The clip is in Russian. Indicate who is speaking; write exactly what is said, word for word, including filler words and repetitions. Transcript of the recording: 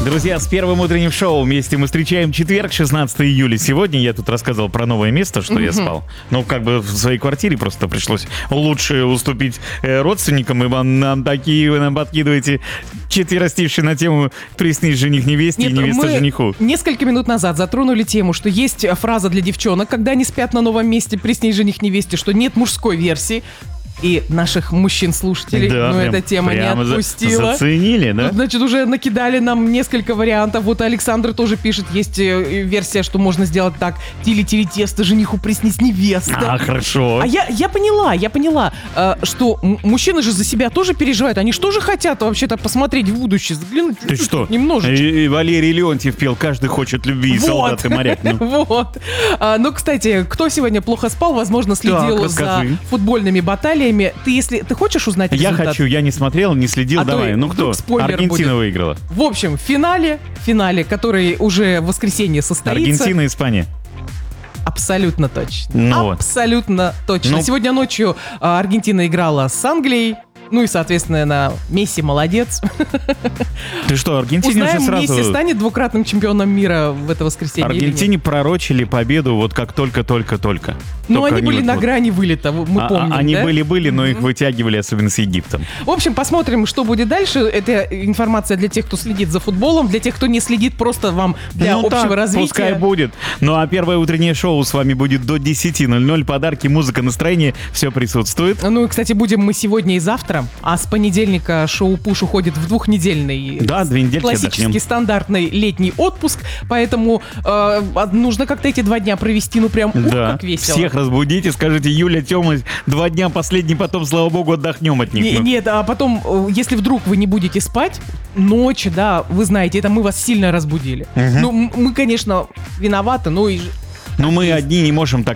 Speaker 1: Друзья, с первым утренним шоу вместе мы встречаем четверг, шестнадцатое июля. Сегодня я тут рассказывал про новое место, что я спал. Ну, как бы в своей квартире просто пришлось лучше уступить э, родственникам, ибо нам такие вы нам подкидываете четверостишие на тему «Приснись жених невесте» и невеста жениху.
Speaker 2: Несколько минут назад затронули тему, что есть фраза для девчонок, когда они спят на новом месте «Приснись жених невесте», что нет мужской версии. И наших мужчин-слушателей,
Speaker 1: да,
Speaker 2: ну,
Speaker 1: прям,
Speaker 2: эта тема не отпустила.
Speaker 1: Заценили, да?
Speaker 2: Значит, уже накидали нам несколько вариантов. Вот Александр тоже пишет, есть версия, что можно сделать так: тили-тили тесто, жениху приснись невеста.
Speaker 1: А, хорошо.
Speaker 2: А я, я поняла, я поняла, э, что м- мужчины же за себя тоже переживают. Они же тоже хотят вообще-то посмотреть в будущее, взглянуть.
Speaker 1: Ты что?
Speaker 2: Немножечко.
Speaker 1: И, и Валерий Леонтьев пел «Каждый хочет любви»,
Speaker 2: вот.
Speaker 1: солдат и моряк. Ну.
Speaker 2: Вот. А, ну, кстати, кто сегодня плохо спал, возможно, следил
Speaker 1: Так,
Speaker 2: за
Speaker 1: расскажи.
Speaker 2: футбольными баталиями. Ты, если ты хочешь узнать
Speaker 1: Я
Speaker 2: результат?
Speaker 1: хочу, я не смотрел, не следил.
Speaker 2: А то
Speaker 1: Давай,
Speaker 2: и
Speaker 1: ну кто?
Speaker 2: вдруг спойлер
Speaker 1: Аргентина
Speaker 2: будет.
Speaker 1: выиграла.
Speaker 2: В общем, в финале, в финале, который уже в воскресенье состоится.
Speaker 1: Аргентина, Испания.
Speaker 2: Абсолютно точно.
Speaker 1: Ну вот.
Speaker 2: Абсолютно точно.
Speaker 1: Ну.
Speaker 2: Сегодня ночью а, Аргентина играла с Англией. Ну и, соответственно, на Месси молодец.
Speaker 1: Ты что, Аргентине
Speaker 2: Узнаем,
Speaker 1: уже сразу...
Speaker 2: Месси станет двукратным чемпионом мира в это воскресенье или нет?
Speaker 1: Аргентине пророчили победу вот как только-только-только.
Speaker 2: Ну,
Speaker 1: Только
Speaker 2: они были
Speaker 1: вот-
Speaker 2: на
Speaker 1: вот.
Speaker 2: грани вылета, мы
Speaker 1: А- а-
Speaker 2: помним,
Speaker 1: Они
Speaker 2: да?
Speaker 1: были-были, но их вытягивали, особенно с Египтом.
Speaker 2: В общем, посмотрим, что будет дальше. Это информация для тех, кто следит за футболом, для тех, кто не следит, просто вам для
Speaker 1: Ну
Speaker 2: общего
Speaker 1: так,
Speaker 2: развития.
Speaker 1: пускай будет. Ну а первое утреннее шоу с вами будет до десяти ноль-ноль. Подарки, музыка, настроение, все присутствует.
Speaker 2: Ну и, кстати, будем мы сегодня и завтра, а с понедельника шоу «Пуш» уходит в двухнедельный
Speaker 1: Да, две недельки
Speaker 2: классический
Speaker 1: отдохнем.
Speaker 2: стандартный летний отпуск, поэтому э, нужно как-то эти два дня провести, ну прям ух,
Speaker 1: Да,
Speaker 2: как весело.
Speaker 1: всех разбудите, скажите: Юля, Тёма, два дня последний, потом, слава богу, отдохнем от них.
Speaker 2: Не-
Speaker 1: Ну.
Speaker 2: Нет, а потом, э, если вдруг вы не будете спать, ночь, да, вы знаете, это мы вас сильно разбудили. Ну, м- мы, конечно, виноваты, но и... ж-
Speaker 1: Но мы одни не можем так